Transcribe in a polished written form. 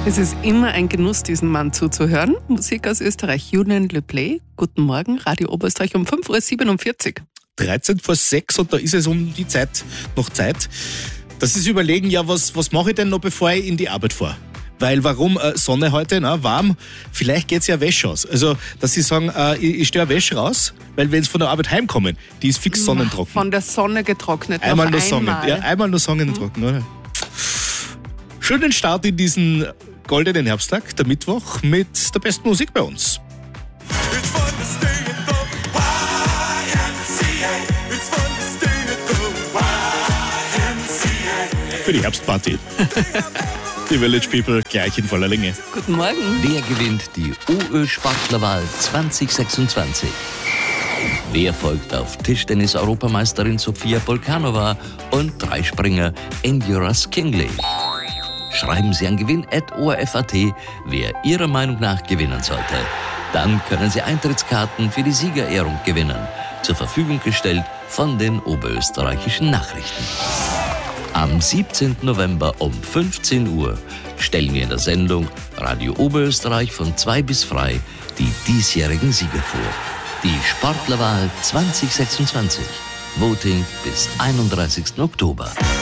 Es ist immer ein Genuss, diesem Mann zuzuhören. Musik aus Österreich, Julien Leplayt. Guten Morgen, Radio Oberösterreich um 5.47 Uhr. 13 vor 6 und da ist es um die Zeit, noch Zeit, dass Sie sich überlegen, ja, was mache ich denn noch, bevor ich in die Arbeit fahre? Weil warum? Sonne heute, warm, vielleicht geht es ja Wäsche aus. Also, dass Sie sagen, ich stelle Wäsche raus, weil wenn Sie von der Arbeit heimkommen, die ist fix sonnentrocken. Von der Sonne getrocknet. Einmal nur sonnentrocken, oder? Schönen Start in diesen goldenen Herbsttag, der Mittwoch, mit der besten Musik bei uns. Für die Herbstparty. Die Village People gleich in voller Länge. Guten Morgen. Wer gewinnt die OÖ-Sportlerwahl 2026? Wer folgt auf Tischtennis-Europameisterin Sofia Polkanova und Dreispringer Enduras Kingley? Schreiben Sie an gewinn@orf.at, wer Ihrer Meinung nach gewinnen sollte. Dann können Sie Eintrittskarten für die Siegerehrung gewinnen. Zur Verfügung gestellt von den Oberösterreichischen Nachrichten. Am 17. November um 15 Uhr stellen wir in der Sendung Radio Oberösterreich von 2 bis frei die diesjährigen Sieger vor. Die Sportlerwahl 2026. Voting bis 31. Oktober.